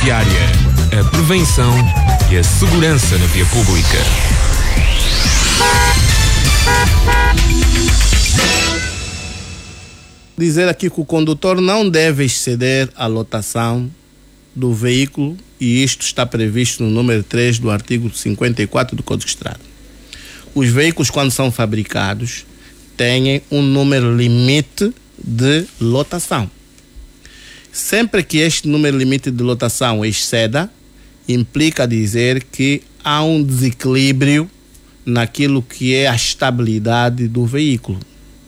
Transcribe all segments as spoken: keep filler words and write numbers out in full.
Viária, a prevenção e a segurança na via pública. Dizer aqui que o condutor não deve exceder a lotação do veículo, e isto está previsto no número três do artigo cinquenta e quatro do Código de Estrada. Os veículos, quando são fabricados, têm um número limite de lotação. Sempre que este número limite de lotação exceda, implica dizer que há um desequilíbrio naquilo que é a estabilidade do veículo.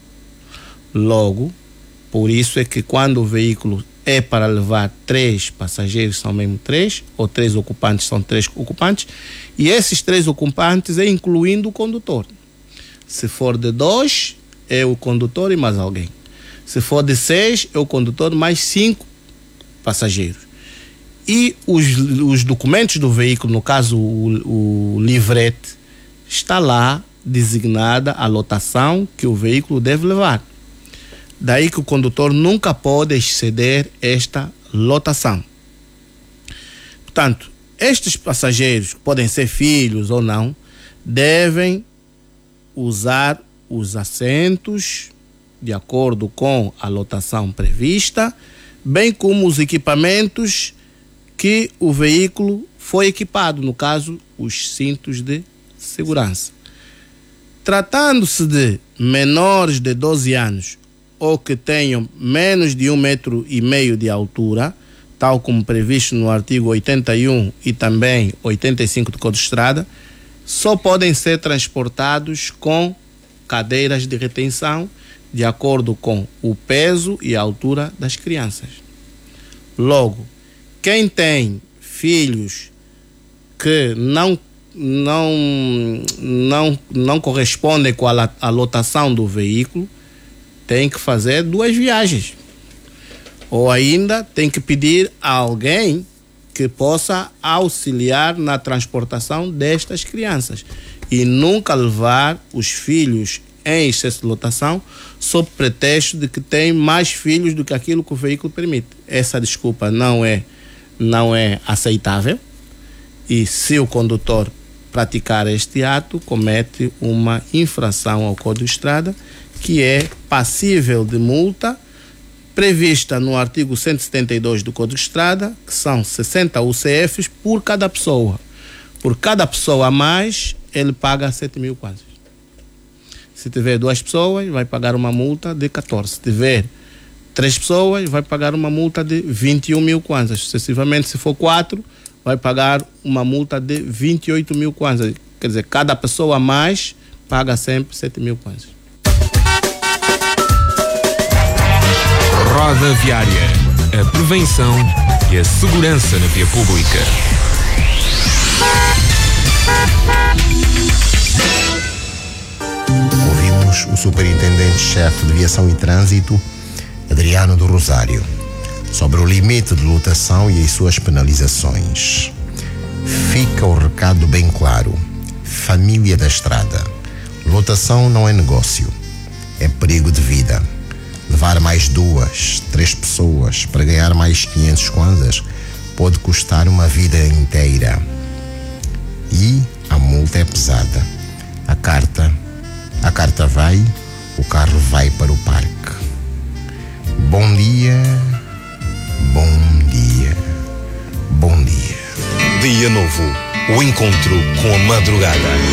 Logo, por isso é que quando o veículo é para levar três passageiros, são mesmo três, ou três ocupantes, são três ocupantes, e esses três ocupantes é incluindo o condutor. Se for de dois, é o condutor e mais alguém. Se for de seis, é o condutor mais cinco passageiros. E os, os documentos do veículo, no caso o, o livrete, está lá designada a lotação que o veículo deve levar. Daí que o condutor nunca pode exceder esta lotação. Portanto, estes passageiros, que podem ser filhos ou não, devem usar os assentos de acordo com a lotação prevista, bem como os equipamentos que o veículo foi equipado, no caso, os cintos de segurança. Tratando-se de menores de doze anos ou que tenham menos de um metro e meio de altura, tal como previsto no artigo oitenta e um e também oitenta e cinco do Código de Estrada, só podem ser transportados com cadeiras de retenção de acordo com o peso e a altura das crianças. Logo, quem tem filhos que não não não não correspondem com a, a lotação do veículo, tem que fazer duas viagens. Ou ainda tem que pedir a alguém que possa auxiliar na transportação destas crianças. E nunca levar os filhos em excesso de lotação sob pretexto de que tem mais filhos do que aquilo que o veículo permite. Essa desculpa não é, não é aceitável. E se o condutor praticar este ato, comete uma infração ao Código de Estrada, que é passível de multa prevista no artigo cento e setenta e dois do Código de Estrada, que são sessenta U C Fs por cada pessoa. Por cada pessoa a mais, ele paga sete mil kwanzas. Se tiver duas pessoas, vai pagar uma multa de quatorze. Se tiver três pessoas, vai pagar uma multa de vinte e um mil kwanzas. Sucessivamente, se for quatro, vai pagar uma multa de vinte e oito mil kwanzas. Quer dizer, cada pessoa a mais paga sempre sete mil kwanzas. Roda Viária, a prevenção e a segurança na via pública. Ouvimos o Superintendente-Chefe de Viação e Trânsito, Adriano do Rosário, sobre o limite de lotação e as suas penalizações. Fica o recado bem claro: família da estrada, lotação não é negócio, é perigo de vida. Levar mais duas, três pessoas para ganhar mais quinhentos kwanzas pode custar uma vida inteira. E a multa é pesada. A carta, a carta vai, o carro vai para o parque. Bom dia, bom dia, bom dia. Dia novo, o encontro com a madrugada.